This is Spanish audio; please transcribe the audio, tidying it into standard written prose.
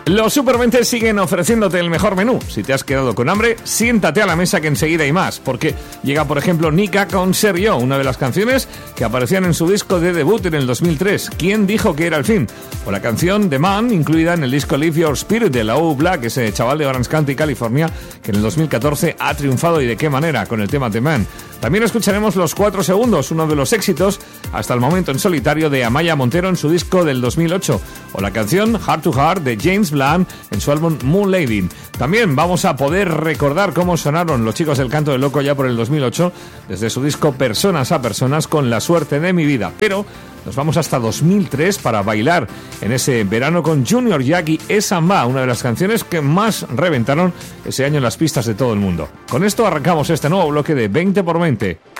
Los Super20 siguen ofreciéndote el mejor menú. Si te has quedado con hambre, siéntate a la mesa que enseguida hay más, porque llega, por ejemplo, Nika con Ser Yo, una de las canciones que aparecían en su disco de debut en el 2003, ¿Quién dijo que era el fin? O la canción The Man, incluida en el disco Live Your Spirit de la O Black, ese chaval de Orange County, California, que en el 2014 ha triunfado, y de qué manera, con el tema The Man. También escucharemos Los 4 Segundos, uno de los éxitos hasta el momento en solitario de Amaya Montero en su disco del 2008, o la canción Heart to Heart de James Blunt en su álbum Moonlighting. También vamos a poder recordar cómo sonaron los Chicos del Canto del Loco ya por el 2008, desde su disco Personas a Personas con La Suerte de mi Vida. Pero nos vamos hasta 2003 para bailar en ese verano con Junior Jack y Esa Ma, una de las canciones que más reventaron ese año en las pistas de todo el mundo. Con esto arrancamos este nuevo bloque de 20 por 20.